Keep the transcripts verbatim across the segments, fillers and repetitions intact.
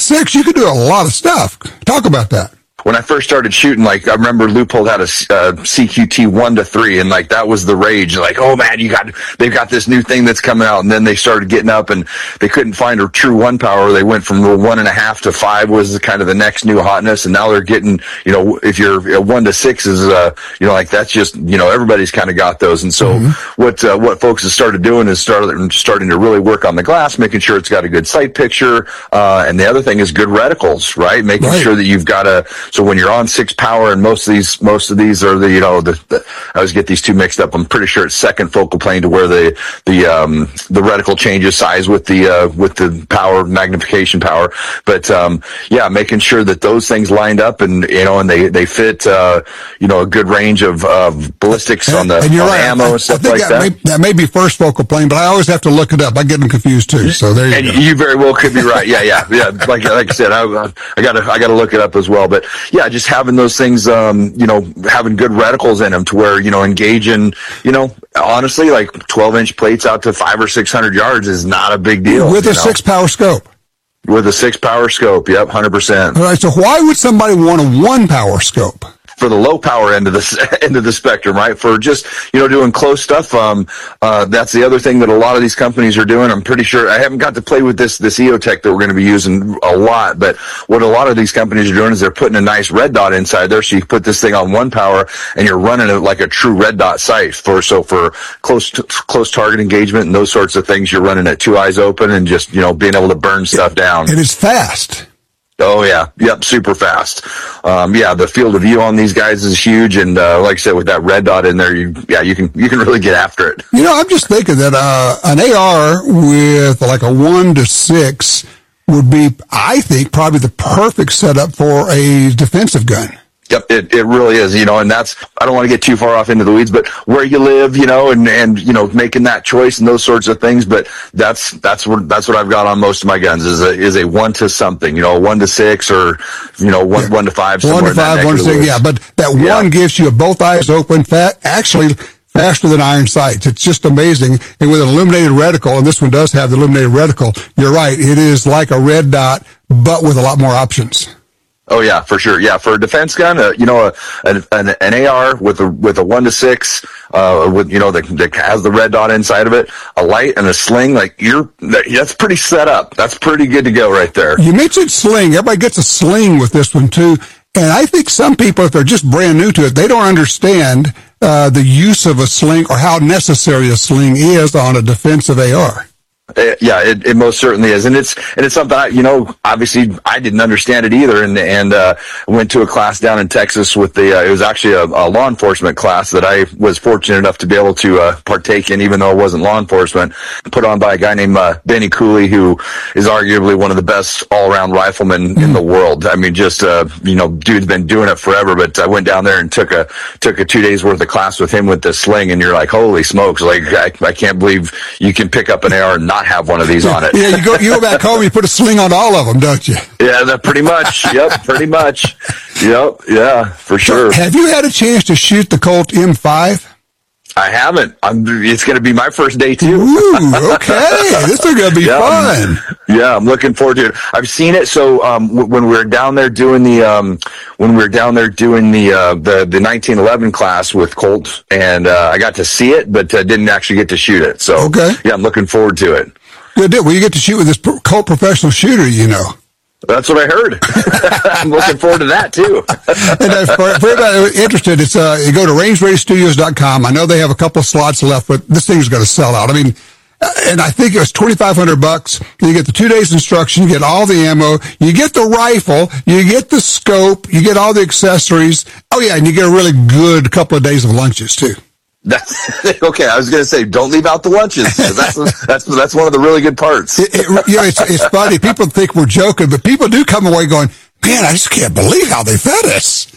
six, you could do a lot of stuff. Talk about that. When I first started shooting, like, I remember Leupold had a uh, C Q T one to three, and like that was the rage. Like, oh man, you got they've got this new thing that's coming out, and then they started getting up, and they couldn't find a true one power. They went from the one and a half to five was kind of the next new hotness, and now they're getting, you know, if you're one to six is, uh, you know, like that's just, you know, everybody's kind of got those, and so mm-hmm. what uh, what folks have started doing is started starting to really work on the glass, making sure it's got a good sight picture, uh, and the other thing is good reticles, right? Making right. sure that you've got a so when you're on six power, and most of these, most of these are the, you know, the, the I always get these two mixed up. I'm pretty sure it's second focal plane to where the, the, um, the reticle changes size with the, uh, with the power, magnification power. But, um, yeah, making sure that those things lined up and, you know, and they, they fit, uh, you know, a good range of, of ballistics and, on the, and you're on right. the ammo I, and stuff I think like that. that. May, that may be first focal plane, but I always have to look it up. I get them confused too. So there you and go. You very well could be right. Yeah, yeah, yeah. Like, like I said, I, I gotta, I gotta look it up as well. But yeah, just having those things, um, you know, having good reticles in them to where, you know, engaging, you know, honestly, like twelve inch plates out to five or six hundred yards is not a big deal. With a know? six power scope. With a six power scope. Yep. one hundred percent. All right. So why would somebody want a one power scope? For the low power end of the end of the spectrum, right? For just, you know, doing close stuff. Um, uh, that's the other thing that a lot of these companies are doing. I'm pretty sure I haven't got to play with this, this E O Tech that we're going to be using a lot, but what a lot of these companies are doing is they're putting a nice red dot inside there. So you put this thing on one power and you're running it like a true red dot sight for, so for close, to, close target engagement and those sorts of things, you're running it two eyes open and just, you know, being able to burn stuff down. It is fast. Oh yeah, yep, super fast. Um, yeah, the field of view on these guys is huge, and uh, like I said, with that red dot in there, you yeah, you can you can really get after it. You know, I'm just thinking that uh, an A R with like a one to six would be, I think, probably the perfect setup for a defensive gun. Yep, it, it really is, you know, and that's, I don't want to get too far off into the weeds, but where you live, you know, and, and, you know, making that choice and those sorts of things, but that's, that's what, that's what I've got on most of my guns is a, is a one to something, you know, one to six or, you know, one, yeah. one to five. One to five, one to six, yeah, but that yeah. one gives you both eyes open, fat, actually faster than iron sights. It's just amazing. And with an illuminated reticle, and this one does have the illuminated reticle, you're right, it is like a red dot, but with a lot more options. Oh yeah, for sure. Yeah, for a defense gun, uh, you know, a, an, an A R with a with a one to six, uh, with you know that, that has the red dot inside of it, a light and a sling. Like you're, that's pretty set up. That's pretty good to go right there. You mentioned sling. Everybody gets a sling with this one too, and I think some people, if they're just brand new to it, they don't understand uh, the use of a sling or how necessary a sling is on a defensive A R. Uh, yeah, it, it most certainly is, and it's and it's something I, you know. Obviously, I didn't understand it either, and and uh, went to a class down in Texas with the. Uh, it was actually a, a law enforcement class that I was fortunate enough to be able to uh, partake in, even though it wasn't law enforcement. Put on by a guy named uh, Benny Cooley, who is arguably one of the best all-around riflemen in the world. I mean, just uh, you know, dude's been doing it forever. But I went down there and took a took a two days worth of class with him with the sling, and you're like, holy smokes! Like I, I can't believe you can pick up an A R and not have one of these on it. Yeah, you go you go back home, you put a sling on all of them, don't you? Yeah, that pretty much. Yep, pretty much. Yep, yeah, for sure. So have you had a chance to shoot the Colt M five? I haven't. I'm, it's going to be my first day too. Ooh, okay. This is going to be yeah, fun. I'm, yeah, I'm looking forward to it. I've seen it. So, um, w- when we were down there doing the, um, when we were down there doing the, uh, the, the nineteen eleven class with Colt, and, uh, I got to see it, but uh, didn't actually get to shoot it. So, okay. Yeah, I'm looking forward to it. Good deal. Well, you get to shoot with this Colt professional shooter, you know. That's what I heard. I'm looking forward to that too. And uh, for, for everybody interested, it's uh, you go to range ready studios dot com. I know they have a couple of slots left, but this thing's going to sell out. I mean, and I think it was twenty-five hundred bucks. You get the two days instruction, you get all the ammo, you get the rifle, you get the scope, you get all the accessories. Oh yeah, and you get a really good couple of days of lunches too. That's okay. I was going to say, don't leave out the lunches. That's that's that's one of the really good parts. It, it, you know, it's it's funny. People think we're joking, but people do come away going, "Man, I just can't believe how they fed us."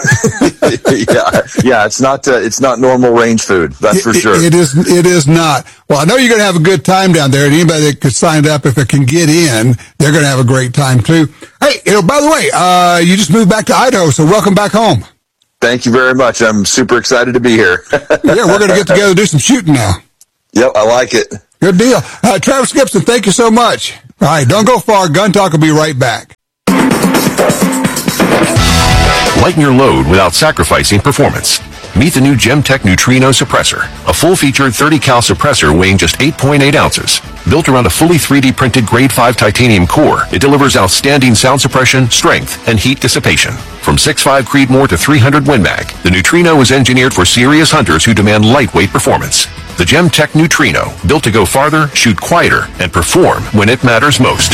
yeah, yeah. It's not uh, it's not normal range food. That's for it, sure. It is. It is not. Well, I know you're going to have a good time down there, and anybody that could sign up, if it can get in, they're going to have a great time too. Hey, you know, by the way, uh, you just moved back to Idaho, so welcome back home. Thank you very much. I'm super excited to be here. Yeah, we're going to get together and do some shooting now. Yep, I like it. Good deal. Uh, Travis Gibson, thank you so much. All right, don't go far. Gun Talk will be right back. Lighten your load without sacrificing performance. Meet the new Gemtech Neutrino Suppressor, a full-featured thirty cal suppressor weighing just eight point eight ounces. Built around a fully three D printed grade five titanium core, it delivers outstanding sound suppression, strength, and heat dissipation. From six point five Creedmoor to three hundred Win Mag, the Neutrino is engineered for serious hunters who demand lightweight performance. The Gemtech Neutrino, built to go farther, shoot quieter, and perform when it matters most.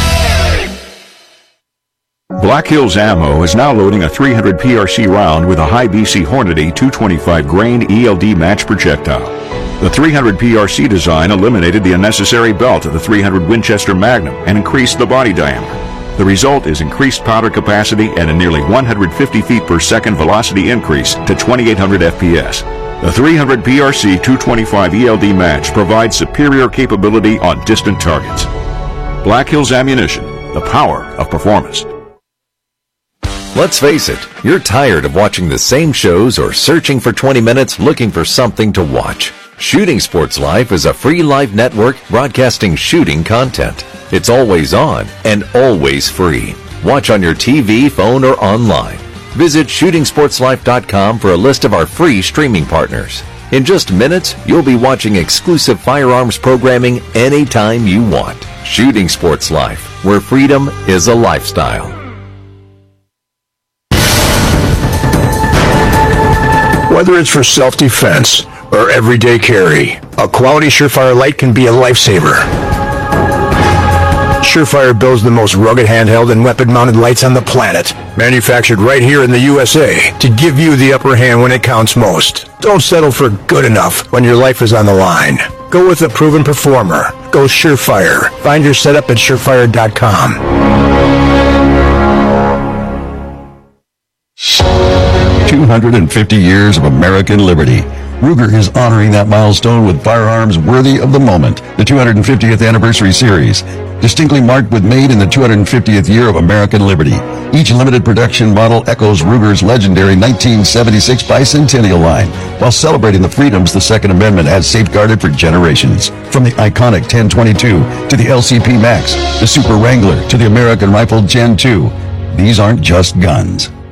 Black Hills Ammo is now loading a three hundred P R C round with a high B C Hornady two twenty-five grain E L D match projectile. The three hundred P R C design eliminated the unnecessary belt of the three hundred Winchester Magnum and increased the body diameter. The result is increased powder capacity and a nearly one hundred fifty feet per second velocity increase to twenty-eight hundred F P S. The three hundred P R C two twenty-five E L D match provides superior capability on distant targets. Black Hills Ammunition, the power of performance. Let's face it, you're tired of watching the same shows or searching for twenty minutes looking for something to watch. Shooting Sports Life is a free live network broadcasting shooting content. It's always on and always free. Watch on your T V, phone, or online. Visit shooting sports life dot com for a list of our free streaming partners. In just minutes, you'll be watching exclusive firearms programming anytime you want. Shooting Sports Life, where freedom is a lifestyle. Whether it's for self-defense or everyday carry, a quality Surefire light can be a lifesaver. Surefire builds the most rugged handheld and weapon-mounted lights on the planet, manufactured right here in the U S A to give you the upper hand when it counts most. Don't settle for good enough when your life is on the line. Go with a proven performer. Go Surefire. Find your setup at surefire dot com. two hundred fifty years of American liberty. Ruger is honoring that milestone with firearms worthy of the moment. The two hundred fiftieth Anniversary Series, distinctly marked with made in the two hundred fiftieth year of American liberty. Each limited production model echoes Ruger's legendary nineteen seventy-six bicentennial line, while celebrating the freedoms the Second Amendment has safeguarded for generations. From the iconic ten twenty-two to the L C P Max, the Super Wrangler to the American Rifle Gen two, these aren't just guns.